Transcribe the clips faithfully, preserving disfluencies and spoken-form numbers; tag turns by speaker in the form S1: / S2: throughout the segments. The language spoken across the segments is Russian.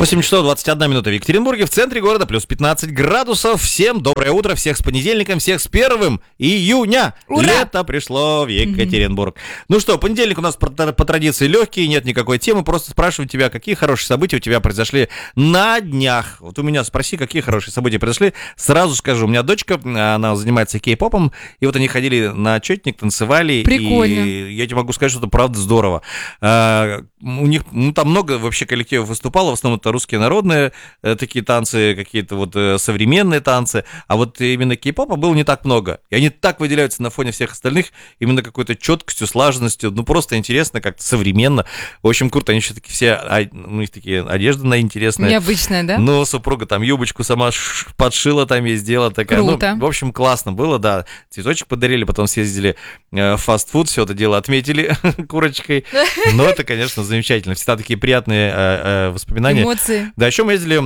S1: восемь часов двадцать одна минута в Екатеринбурге, в центре города, плюс пятнадцать градусов. Всем доброе утро, всех с понедельником, всех с первым июня.
S2: Ура!
S1: Лето пришло в Екатеринбург. Mm-hmm. Ну что, понедельник у нас по, по традиции легкий, нет никакой темы, просто спрашиваю тебя, какие хорошие события у тебя произошли на днях. Вот у меня спроси, какие хорошие события произошли, сразу скажу. У меня дочка, она занимается кей-попом, и вот они ходили на отчетник, танцевали.
S2: Прикольно.
S1: И я тебе могу сказать, что это правда здорово. А, у них, ну там много вообще коллективов выступало, в основном это русские народные э, такие танцы, какие-то вот э, современные танцы, а вот именно кей-попа было не так много, и они так выделяются на фоне всех остальных именно какой-то четкостью, слаженностью, ну просто интересно, как-то современно, в общем, круто, они еще такие все, а, у них такие одежда на интересная.
S2: Необычная, да?
S1: Ну, супруга там юбочку сама подшила, там ей сделала такая,
S2: круто.
S1: Ну, в общем, классно было, да, цветочек подарили, потом съездили э, в фастфуд, все это дело отметили курочкой, но это, конечно, замечательно, всегда такие приятные э, э, воспоминания.
S2: Эмоции.
S1: Да, еще мы ездили,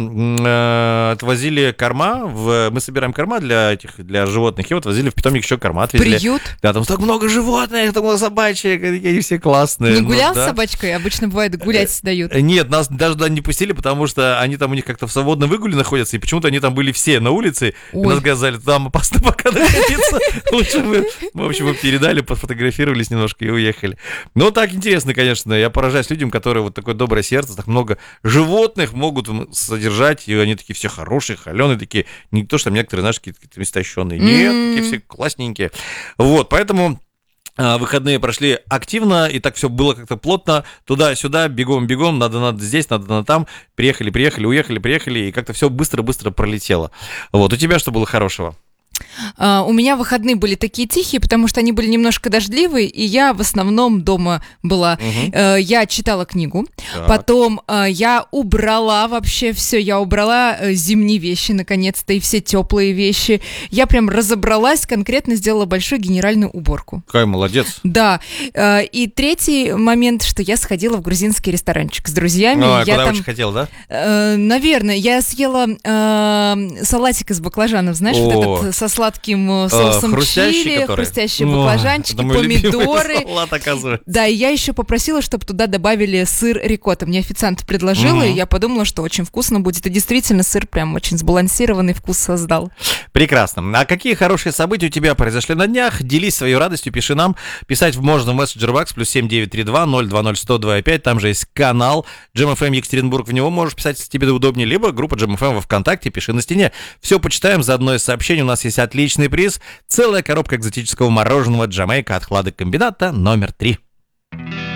S1: э, отвозили корма, в, мы собираем корма для этих, для животных, и вот возили в питомник еще корма, отвезли.
S2: Приют?
S1: Да, там так много животных, так много собачек, они все классные.
S2: Не
S1: ну,
S2: гулял
S1: да.
S2: с собачкой? Обычно бывает, гулять дают.
S1: Нет, нас даже туда не пустили, потому что они там у них как-то в свободном выгуле находятся, и почему-то они там были все на улице,
S2: Ой.
S1: и нас сказали, там опасно пока находиться, лучше мы, в общем, мы передали, пофотографировались немножко и уехали. Ну, так интересно, конечно, я поражаюсь людям, которые вот такое доброе сердце, так много животных могут содержать, и они такие все хорошие, холеные такие, не то, что там некоторые, знаешь, какие-то истощенные, нет, mm-hmm. такие все классненькие. Вот, поэтому выходные прошли активно, и так все было как-то плотно, туда-сюда, бегом-бегом, надо-надо здесь, надо-надо там, приехали-приехали, уехали-приехали, и как-то все быстро-быстро пролетело. Вот, у тебя что было хорошего?
S2: Uh, у меня выходные были такие тихие, потому что они были немножко дождливые, и я в основном дома была.
S1: Угу.
S2: Uh, я читала книгу, так. Потом uh, я убрала вообще все, я убрала uh, зимние вещи, наконец-то, и все теплые вещи. Я прям разобралась, конкретно сделала большую генеральную уборку.
S1: Какая молодец.
S2: Да. Uh, и третий момент, что я сходила в грузинский ресторанчик с друзьями.
S1: Ну, а
S2: я
S1: куда
S2: там,
S1: очень хотела, да?
S2: Uh, наверное, я съела uh, салатик из баклажанов, знаешь, О. вот этот со сладким соусом
S1: а,
S2: чили,
S1: который?
S2: хрустящие
S1: О,
S2: баклажанчики, помидоры.
S1: Салат, оказывается.
S2: Да, и я еще попросила, чтобы туда добавили сыр рикотта. Мне официант предложила, mm-hmm. и я подумала, что очень вкусно будет. И действительно, сыр прям очень сбалансированный вкус создал.
S1: Прекрасно. А какие хорошие события у тебя произошли на днях? Делись своей радостью, пиши нам. Писать можно в мессенджер бакс плюс семь девять три два ноль два ноль сто два пять. Там же есть канал Джем эф эм Екатеринбург. В него можешь писать, если тебе удобнее. Либо группа Джем эф эм во ВКонтакте. Пиши на стене. Все почитаем. Заодно из сообщений у нас есть отличный приз. Целая коробка экзотического мороженого Джамайка от хладокомбината номер три.